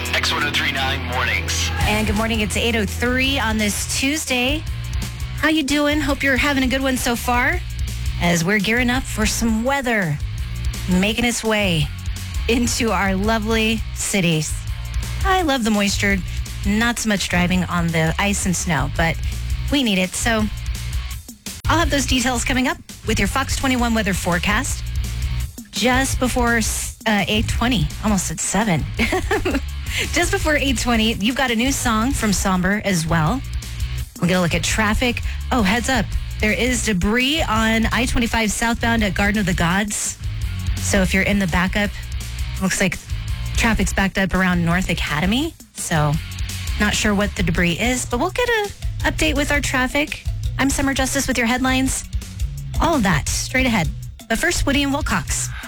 X1039 Mornings. And good morning. It's 8:03 on this Tuesday. How you doing? Hope you're having a good one so far as we're gearing up for some weather making its way into our lovely cities. I love the moisture. Not so much driving on the ice and snow, but we need it. So I'll have those details coming up with your Fox 21 weather forecast just before 8:20. Almost at 7. Just before 8:20, you've got a new song from Somber as well. We're going to look at traffic. Oh, heads up. There is debris on I-25 southbound at Garden of the Gods. So if you're in the backup, looks like traffic's backed up around North Academy. So not sure what the debris is, but we'll get an update with our traffic. I'm Summer Justice with your headlines. All of that straight ahead. But first, Woody and Wilcox.